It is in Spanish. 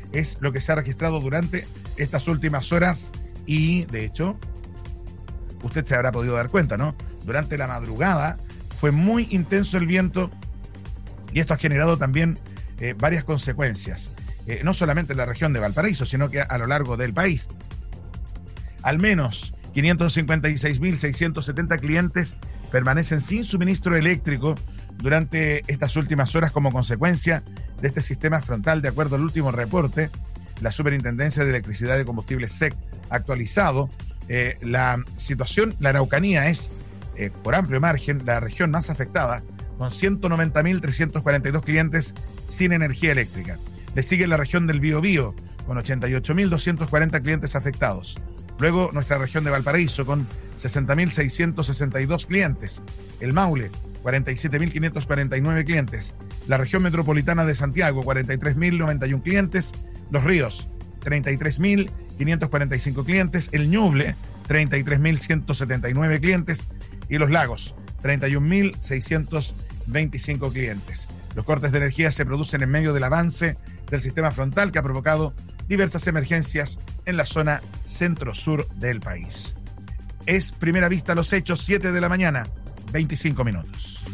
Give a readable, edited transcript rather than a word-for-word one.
es lo que se ha registrado durante estas últimas horas y, de hecho, usted se habrá podido dar cuenta, ¿no? Durante la madrugada fue muy intenso el viento y esto ha generado también varias consecuencias, no solamente en la región de Valparaíso, sino que a lo largo del país. Al menos 556.670 clientes permanecen sin suministro eléctrico durante estas últimas horas como consecuencia de este sistema frontal, de acuerdo al último reporte. La Superintendencia de Electricidad y Combustibles SEC actualizado. La situación, la Araucanía es, por amplio margen, la región más afectada, con 190.342 clientes sin energía eléctrica. Le sigue la región del Biobío, con 88.240 clientes afectados. Luego, nuestra región de Valparaíso, con 60.662 clientes. El Maule, 47.549 clientes. La región metropolitana de Santiago, 43.091 clientes. Los Ríos, 33.545 clientes. El Ñuble, 33.179 clientes. Y Los Lagos, 31.625 clientes. Los cortes de energía se producen en medio del avance del sistema frontal que ha provocado diversas emergencias en la zona centro-sur del país. Es Primera Vista los hechos, 7 de la mañana, 25 minutos.